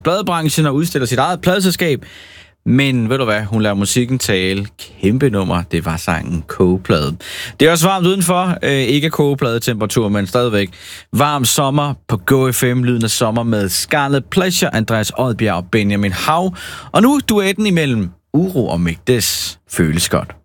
pladebranchen og udstiller sit eget pladeselskab. Men ved du hvad, hun lader musikken tale. Kæmpe nummer, det var sangen Kogeplade. Det er også varmt udenfor, ikke kogepladetemperatur, men stadigvæk varm sommer på Go FM, lyden af sommer med Scarlet Pleasure, Andreas Odbjerg og Benjamin Hav. Og nu duetten imellem Uro og Mægdes føles godt.